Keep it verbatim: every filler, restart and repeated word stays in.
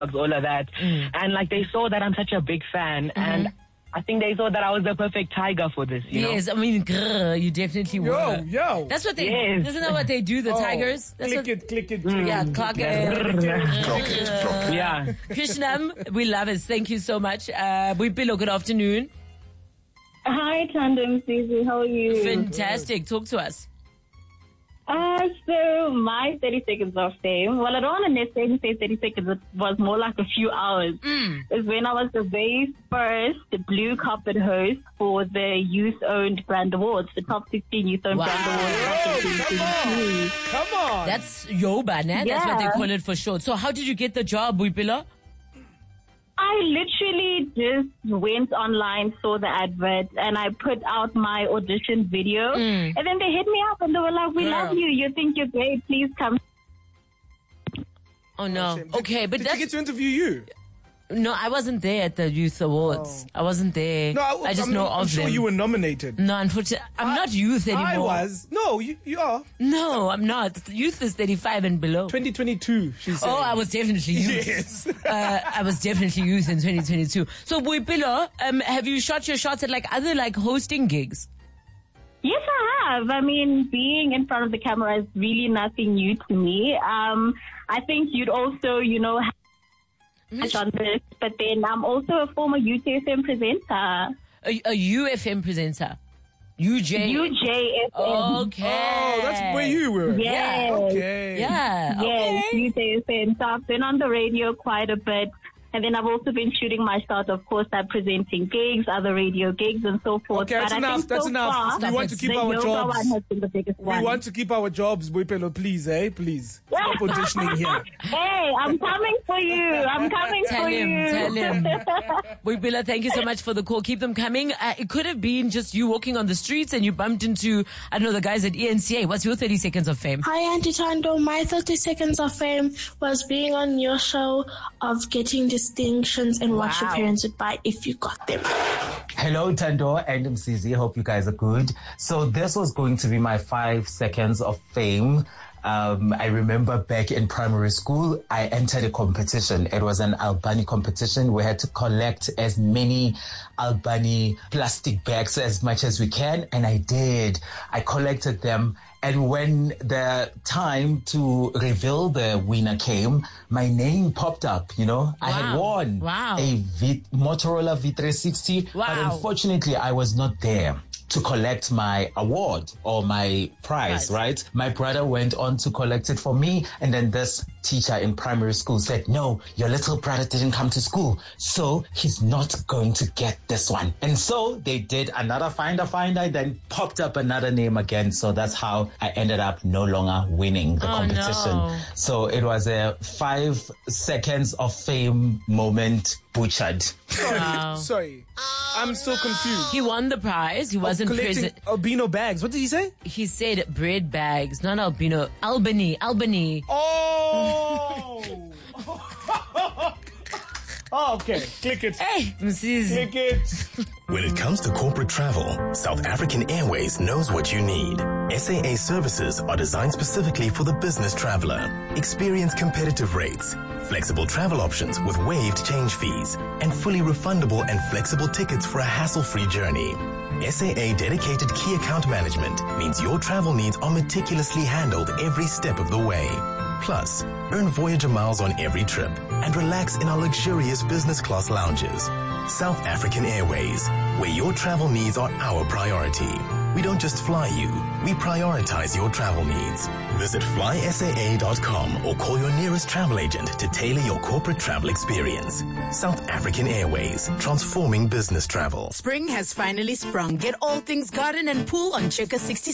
all of that. Mm. And like they saw that I'm such a big fan, mm-hmm. and I think they thought that I was the perfect tiger for this. You yes, know? I mean, grr, you definitely yo, were. Yo, yo. That's what they. Yes. Isn't that what they do? The oh, tigers. That's click what, it, click it. Mm. Yeah, clock it. Clock it, clock it. Yeah. Krishnam, we love it. Thank you so much. Uh, Boipelo, good afternoon. Hi, Tandem Susie. How are you? Fantastic. Talk to us. Uh, so my thirty seconds of fame, well, I don't want to necessarily say thirty seconds, it was more like a few hours. Mm. Is when I was the very first blue carpet host for the Youth-Owned Brand Awards, the top sixteen Youth-Owned Wow. Brand Awards. Yo, come on. Come on. That's Yoba, né? That's what they Yeah. call it for short. So how did you get the job, Boipelo? I literally just went online, saw the advert, and I put out my audition video. Mm. And then they hit me up and they were like, we Girl. love you. You think you're great. Please come. Oh, no. Did- Okay, but did that's... you get to interview you? No, I wasn't there at the Youth Awards. Oh. I wasn't there. No, I just I'm, know I'm of sure them. you were nominated. No, unfortunately, I'm I- not youth anymore. I was. No, you, you are. No, I'm not. Youth is thirty-five and below. twenty twenty-two, she said. Oh, I was definitely youth. Yes. uh, I was definitely youth in twenty twenty-two. So, Boipelo, um, have you shot your shots at like other like hosting gigs? Yes, I have. I mean, being in front of the camera is really nothing new to me. Um, I think you'd also, you know, have on this, but then I'm also a former U T F M presenter. A, a U F M presenter. U J. U J F M. Okay. Oh, that's where you were. Yes. Okay. Yeah. Yes, Okay. U J F M. So I've been on the radio quite a bit. And then I've also been shooting my shot, of course, I'm presenting gigs, other radio gigs and so forth. Okay, but that's I enough. think That's so enough. far, We want to keep the our yoga jobs. one has been the biggest We one. want to keep our jobs, Boipelo, please, eh? Please. Stop auditioning here. Hey, I'm coming for you. I'm coming Tell for him, you. tell him. Boipelo, thank you so much for the call. Keep them coming. Uh, it could have been just you walking on the streets and you bumped into, I don't know, the guys at E N C A. What's your thirty seconds of fame? Hi, Auntie Tando. My thirty seconds of fame was being on your show of getting distinctions and what your Wow. parents would buy if you got them. Hello, Tando and M C Z. Hope you guys are good. So this was going to be my five seconds of fame. Um, I remember back in primary school, I entered a competition. It was an Albany competition. We had to collect as many Albany plastic bags as much as we can, and I did. I collected them. And when the time to reveal the winner came, my name popped up, you know. I had Wow. won Wow. a v- Motorola V three sixty, but Wow. unfortunately I was not there to collect my award or my prize, Right. right? My brother went on to collect it for me, and then this teacher in primary school said, no, your little brother didn't come to school, so he's not going to get this one. And so they did another finder finder, then popped up another name again. So that's how I ended up no longer winning the Oh, competition. no. So it was a five seconds of fame moment butchered. Sorry. Wow. Sorry. I'm so confused. He won the prize. He wasn't Collecting present. albino bags. What did he say? He said bread bags, not albino. Albany, Albany. Oh! Oh, okay. Click it. Hey, Msizi. Click it. When it comes to corporate travel, South African Airways knows what you need. S A A services are designed specifically for the business traveler. Experience competitive rates, flexible travel options with waived change fees, and fully refundable and flexible tickets for a hassle-free journey. S A A dedicated key account management means your travel needs are meticulously handled every step of the way. Plus, earn Voyager miles on every trip and relax in our luxurious business class lounges. South African Airways, where your travel needs are our priority. We don't just fly you, we prioritize your travel needs. Visit fly S A A dot com or call your nearest travel agent to tailor your corporate travel experience. South African Airways, transforming business travel. Spring has finally sprung. Get all things garden and pool on Checker sixty.